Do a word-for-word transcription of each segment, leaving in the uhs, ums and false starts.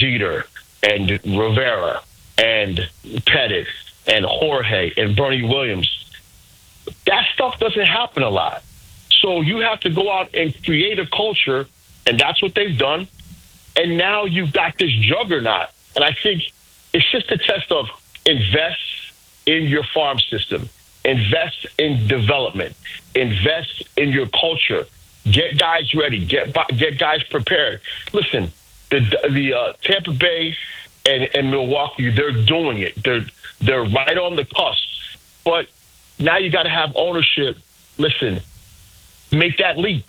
Jeter and Rivera and Pettit and Jorge and Bernie Williams. That stuff doesn't happen a lot. So you have to go out and create a culture, and that's what they've done. And now you've got this juggernaut. And I think it's just a test of invest in your farm system, invest in development, invest in your culture, get guys ready, get get guys prepared. Listen, the the uh, Tampa Bay and, and Milwaukee, they're doing it. They're they're right on the cusp. But now you got to have ownership. Listen, make that leap.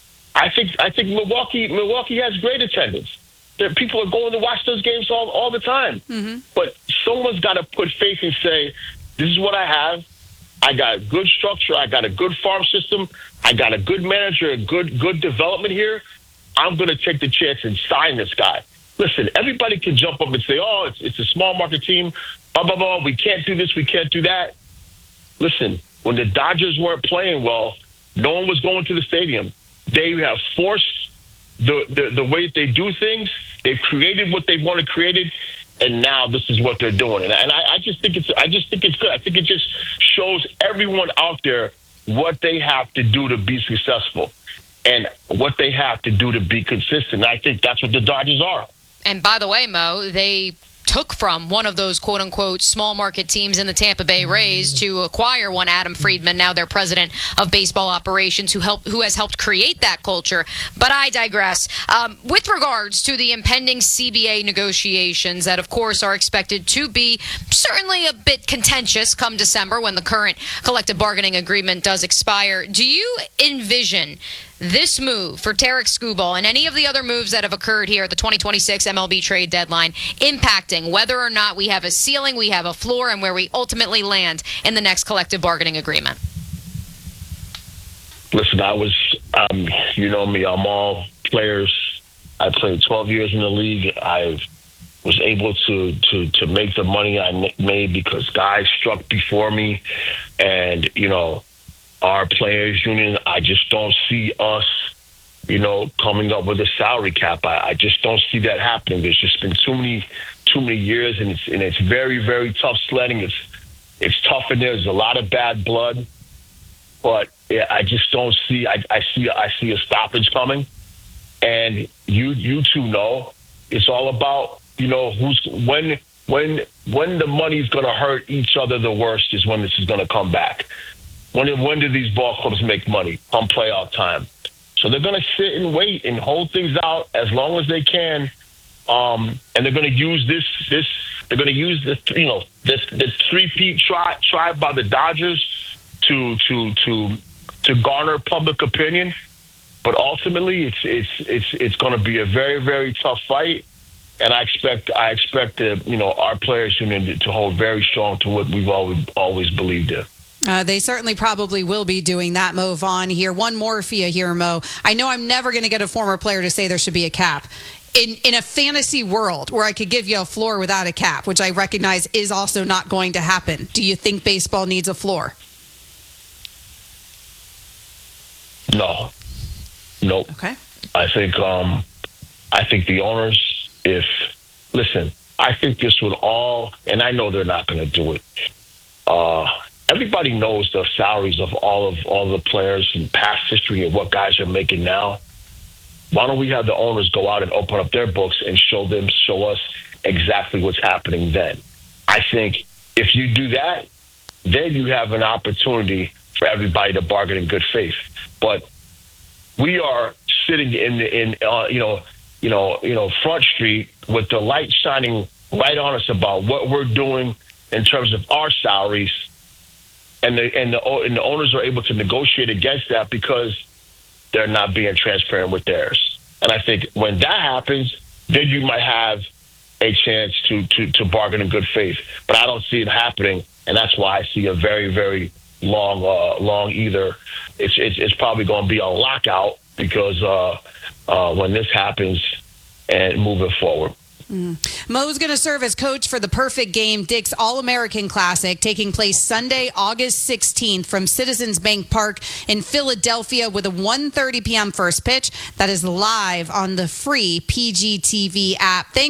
I think I think Milwaukee Milwaukee has great attendance. There, people are going to watch those games all, all the time. Mm-hmm. But someone's got to put faith and say, this is what I have. I got good structure. I got a good farm system. I got a good manager, a good good development here. I'm going to take the chance and sign this guy. Listen, everybody can jump up and say, oh, it's, it's a small market team. Blah, blah, blah. We can't do this. We can't do that. Listen, when the Dodgers weren't playing well, no one was going to the stadium. They have forced the, the, the way that they do things. They've created what they want to create, and now this is what they're doing. And, and I, I just think it's I just think it's good. I think it just shows everyone out there what they have to do to be successful and what they have to do to be consistent. And I think that's what the Dodgers are. And by the way, Mo, they took from one of those quote-unquote small market teams in the Tampa Bay Rays to acquire one Adam Friedman, now their president of baseball operations, who helped who has helped create that culture. But I digress. Um, with regards to the impending C B A negotiations that, of course, are expected to be certainly a bit contentious come December when the current collective bargaining agreement does expire, do you envision this move for Tarik Skubal and any of the other moves that have occurred here at the twenty twenty-six M L B trade deadline impacting whether or not we have a ceiling, we have a floor, and where we ultimately land in the next collective bargaining agreement? Listen, I was, um, you know me, I'm all players. I played twelve years in the league. I was able to, to, to make the money I made because guys struck before me. And, you know, our players union, I just don't see us, you know, coming up with a salary cap. I, I just don't see that happening. There's just been too many, too many years, and it's and it's very, very tough sledding. It's it's tough, and there's a lot of bad blood. But yeah, I just don't see. I, I see. I see a stoppage coming, and you you two know it's all about, you know, who's when when when the money's going to hurt each other the worst is when this is going to come back. When when do these ball clubs make money? Come playoff time. So they're going to sit and wait and hold things out as long as they can, um, and they're going to use this this. They're going to use this, you know, this this three-peat try tried by the Dodgers to to to to garner public opinion. But ultimately, it's it's it's it's going to be a very very tough fight, and I expect I expect the, you know, our players union to hold very strong to what we've always always believed in. Uh, they certainly probably will be doing that. Mo Vaughn here. One more for you here, Mo. I know I'm never going to get a former player to say there should be a cap. In in a fantasy world where I could give you a floor without a cap, which I recognize is also not going to happen, do you think baseball needs a floor? No. Nope. Okay. I think um, I think the owners, if listen, I think this would all, and I know they're not going to do it. Uh, everybody knows the salaries of all of all the players and past history and what guys are making now. Why don't we have the owners go out and open up their books and show them, show us exactly what's happening then? I think if you do that, then you have an opportunity for everybody to bargain in good faith. But we are sitting in in uh, you know you know you know Front Street with the light shining right on us about what we're doing in terms of our salaries, and the and the and the owners are able to negotiate against that because they're not being transparent with theirs. And I think when that happens, then you might have a chance to to to bargain in good faith. But I don't see it happening, and that's why I see a very very long uh, long either. It's it's, it's probably going to be a lockout because uh, uh, when this happens and moving forward. Mm. Mo's going to serve as coach for the Perfect Game, Dick's All-American Classic, taking place Sunday, August sixteenth from Citizens Bank Park in Philadelphia with a one thirty p.m. first pitch. That is live on the free P G T V app. Thank